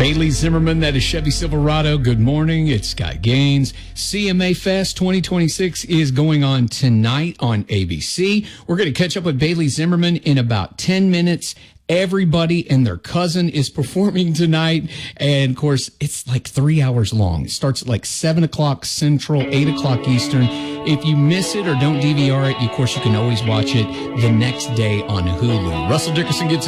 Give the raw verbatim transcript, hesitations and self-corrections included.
Bailey Zimmerman, that is Chevy Silverado. Good morning. It's Scott Gaines. C M A Fest twenty twenty-six is going on tonight on A B C. We're going to catch up with Bailey Zimmerman in about ten minutes. Everybody and their cousin is performing tonight. And, of course, it's like three hours long. It starts at like seven o'clock Central, eight o'clock Eastern. If you miss it or don't D V R it, of course, you can always watch it the next day on Hulu. Russell Dickerson gets